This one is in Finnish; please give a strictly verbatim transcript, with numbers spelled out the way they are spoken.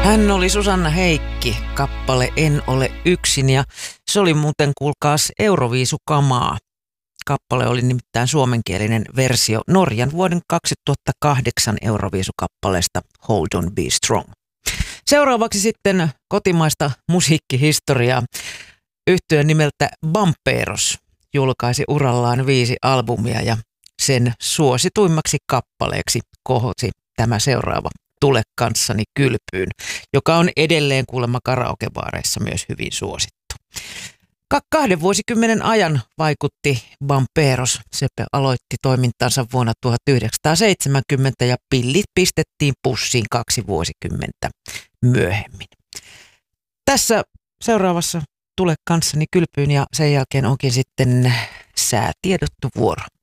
Hän oli Susanna Heikki, kappale En ole yksin, ja se oli muuten, kuulkaas, Euroviisukamaa. Kappale oli nimittäin suomenkielinen versio Norjan vuoden kaksituhattakahdeksan Euroviisukappaleesta Hold on Be Strong. Seuraavaksi sitten kotimaista musiikkihistoriaa. Yhtye nimeltä Bamperos julkaisi urallaan viisi albumia ja sen suosituimmaksi kappaleeksi kohosi tämä seuraava Tule kanssani kylpyyn, joka on edelleen kuulemma karaokebaareissa myös hyvin suosittu. Kahden vuosikymmenen ajan vaikutti Bamperos. Se aloitti toimintansa vuonna tuhatyhdeksänsataaseitsemänkymmentä ja pillit pistettiin pussiin kaksi vuosikymmentä myöhemmin. Tässä seuraavassa Tule kanssani kylpyyn ja sen jälkeen onkin sitten säätiedottu vuoro.